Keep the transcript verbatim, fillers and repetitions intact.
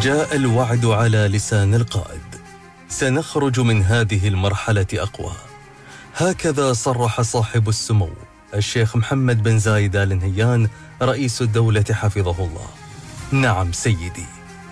جاء الوعد على لسان القائد، سنخرج من هذه المرحلة أقوى. هكذا صرح صاحب السمو الشيخ محمد بن زايد آل نهيان رئيس الدولة حفظه الله. نعم سيدي.